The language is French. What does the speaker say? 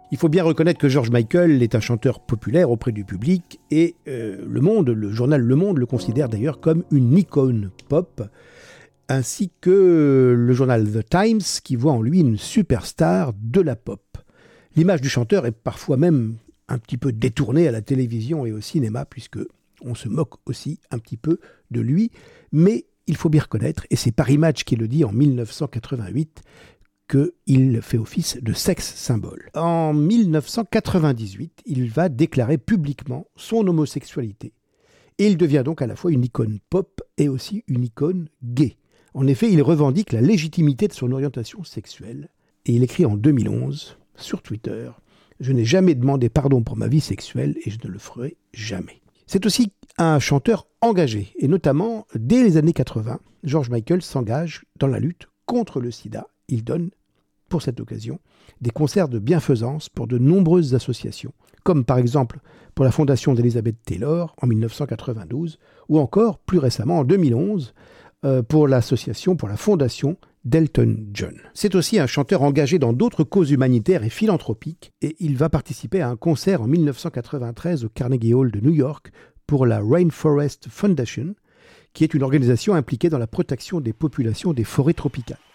Il faut bien reconnaître que George Michael est un chanteur populaire auprès du public et le journal Le Monde le considère d'ailleurs comme une icône pop, ainsi que le journal The Times qui voit en lui une superstar de la pop. L'image du chanteur est parfois même un petit peu détournée à la télévision et au cinéma, puisque on se moque aussi un petit peu de lui, mais il faut bien reconnaître, et c'est Paris Match qui le dit en 1988, qu'il fait office de sexe symbole. En 1998, il va déclarer publiquement son homosexualité. Et il devient donc à la fois une icône pop et aussi une icône gay. En effet, il revendique la légitimité de son orientation sexuelle. Et il écrit en 2011, sur Twitter, « Je n'ai jamais demandé pardon pour ma vie sexuelle et je ne le ferai jamais ». C'est aussi un chanteur engagé. Et notamment, dès les années 80, George Michael s'engage dans la lutte contre le sida. Il donne pour cette occasion des concerts de bienfaisance pour de nombreuses associations, comme par exemple pour la fondation d'Elizabeth Taylor en 1992, ou encore plus récemment en 2011 pour la fondation d'Elton John. C'est aussi un chanteur engagé dans d'autres causes humanitaires et philanthropiques, et il va participer à un concert en 1993 au Carnegie Hall de New York pour la Rainforest Foundation, qui est une organisation impliquée dans la protection des populations des forêts tropicales.